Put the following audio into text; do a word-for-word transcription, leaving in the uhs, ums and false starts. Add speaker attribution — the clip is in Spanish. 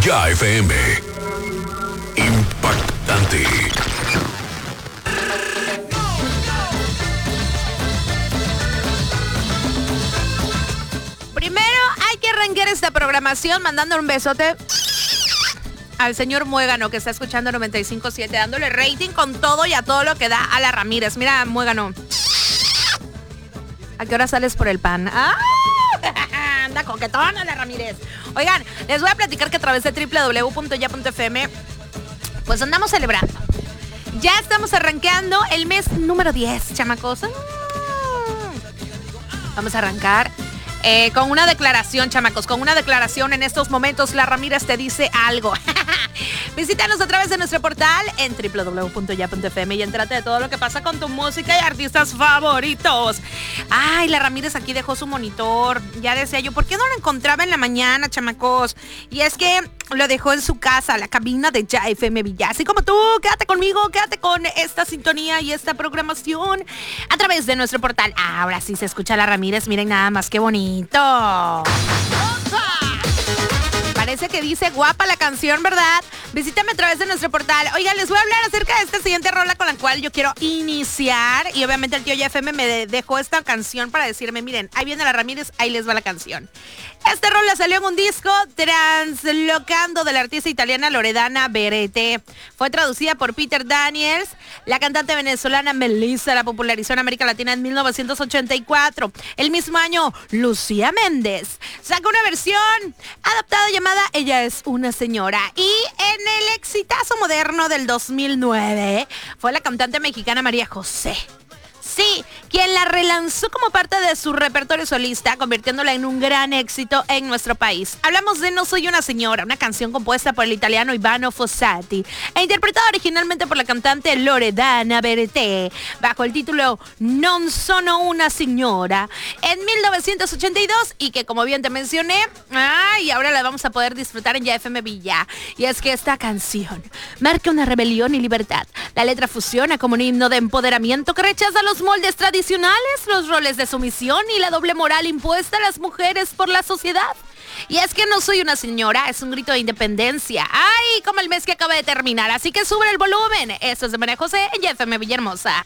Speaker 1: Ya F M. Impactante.
Speaker 2: Primero hay que arrancar esta programación mandando un besote al señor Muégano, que está escuchando noventa y cinco punto siete, dándole rating con todo y a todo lo que da a la Ramírez. Mira, Muégano, ¿a qué hora sales por el pan? ¡Ah! Anda coquetona la Ramírez. Oigan, les voy a platicar que a través de doble u doble u doble u punto ya punto f m pues andamos celebrando. Ya estamos arrancando el mes número diez, chamacos. Vamos a arrancar Eh, con una declaración, chamacos, con una declaración. En estos momentos la Ramírez te dice algo. Visítanos a través de nuestro portal en doble u doble u doble u punto ya punto f m y entrate de todo lo que pasa con tu música y artistas favoritos. Ay, la Ramírez aquí dejó su monitor. Ya decía yo, ¿por qué no lo encontraba en la mañana, chamacos? Y es que lo dejó en su casa, la cabina de Ya F M Villa. Así como tú, quédate conmigo, quédate con esta sintonía y esta programación a través de nuestro portal. Ahora sí se escucha la Ramírez, miren nada más qué bonito. Parece que dice guapa la canción, ¿verdad? Visítame a través de nuestro portal. Oigan, les voy a hablar acerca de esta siguiente rola con la cual yo quiero iniciar. Y obviamente el tío Ya F M me dejó esta canción para decirme, miren, ahí viene la Ramírez, ahí les va la canción. Esta rola salió en un disco Translocando del artista italiana Loredana Berete. Fue traducida por Peter Daniels. La cantante venezolana Melissa la popularizó en América Latina en mil novecientos ochenta y cuatro. El mismo año, Lucía Méndez sacó una versión adaptada llamada Ella es una señora. Y en el exitazo moderno del dos mil nueve fue la cantante mexicana María José. Sí, quien la relanzó como parte de su repertorio solista, convirtiéndola en un gran éxito en nuestro país. Hablamos de No soy una señora, una canción compuesta por el italiano Ivano Fossati e interpretada originalmente por la cantante Loredana Berete, bajo el título Non sono una signora, en mil novecientos ochenta y dos, y que, como bien te mencioné, ay, ahora la vamos a poder disfrutar en Ya F M Villa. Y es que esta canción marca una rebelión y libertad. La letra fusiona como un himno de empoderamiento que rechaza los moldes tradicionales, los roles de sumisión y la doble moral impuesta a las mujeres por la sociedad. Y es que No soy una señora es un grito de independencia. ¡Ay! Como el mes que acaba de terminar. Así que sube el volumen. Esto es de María José en Ya F M Villahermosa.